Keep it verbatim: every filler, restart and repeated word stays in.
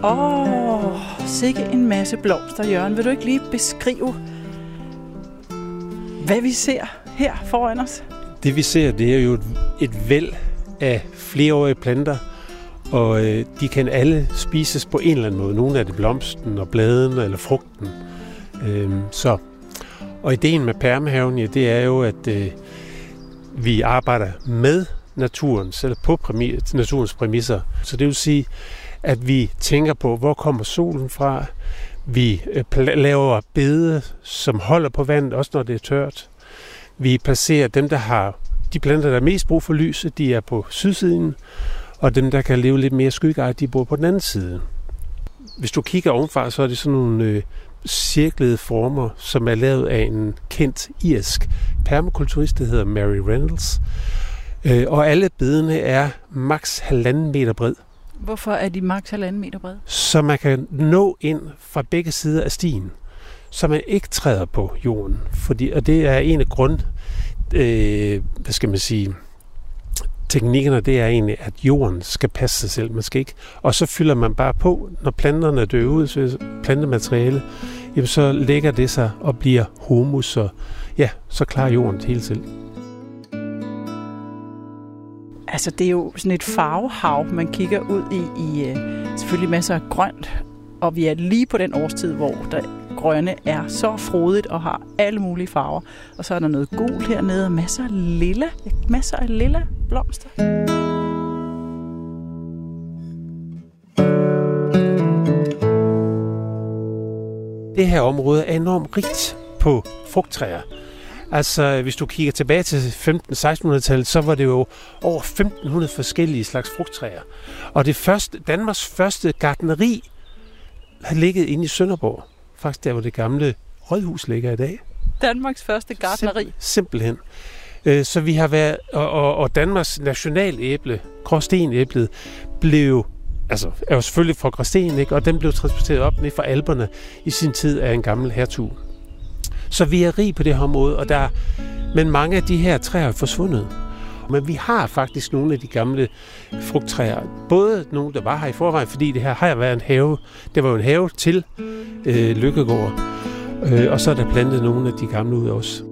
Åh, oh, sikke en masse blomster, Jørgen. Vil du ikke lige beskrive, hvad vi ser her foran os? Det vi ser, det er jo et, et væld af flereårige planter, og øh, de kan alle spises på en eller anden måde. Nogle af det blomsten og bladene eller frugten. Øhm, så. Og ideen med Permahaven, ja, det er jo, at øh, vi arbejder med naturens, eller på præmis, naturens præmisser. Så det vil sige, at vi tænker på, hvor kommer solen fra. Vi øh, laver bede, som holder på vandet, også når det er tørt. Vi placerer dem, der har de planter, der er mest brug for lyset, de er på sydsiden, og dem, der kan leve lidt mere skyggeejet, de bor på den anden side. Hvis du kigger ovenfra, så er det sådan nogle øh, cirklede former, som er lavet af en kendt irsk permakulturist, der hedder Mary Reynolds. Øh, og alle bedene er maks halvanden meter bred. Hvorfor er de maks halvanden meter brede? Så man kan nå ind fra begge sider af stien, så man ikke træder på jorden. Fordi, og det er en af grund, øh, hvad skal man sige, teknikkerne, det er egentlig, at jorden skal passe sig selv. Man skal ikke, og så fylder man bare på, når planterne dør ud, så plantemateriale, jamen så lægger det sig og bliver humus, og ja, så klarer jorden det hele selv. Altså, det er jo sådan et farvehav, man kigger ud i, i selvfølgelig masser af grønt, og vi er lige på den årstid, hvor der grønne er så frodigt og har alle mulige farver. Og så er der noget gult hernede, og masser af lilla, masser af lilla blomster. Det her område er enormt rigt på frugttræer. Altså, hvis du kigger tilbage til femten-seksten hundrede-tallet, så var det jo over femten hundrede forskellige slags frugttræer. Og det første, Danmarks første gartneri har ligget inde i Sønderborg. Faktisk der, hvor det gamle rådhus ligger i dag. Danmarks første gartneri? Simp- simpelthen. Så vi har været, og, og, og Danmarks nationalæble, gråstenæblet, blev, altså er jo selvfølgelig fra Gråsten, ikke? Og den blev transporteret op ned fra Alperne i sin tid af en gammel hertug. Så vi er rig på det her område, og der, men mange af de her træer er forsvundet. Men vi har faktisk nogle af de gamle frugttræer. Både nogle, der var her i forvejen, fordi det her har været en have. Det var jo en have til øh, Løkkegård. Øh, og så er der plantet nogle af de gamle ud også.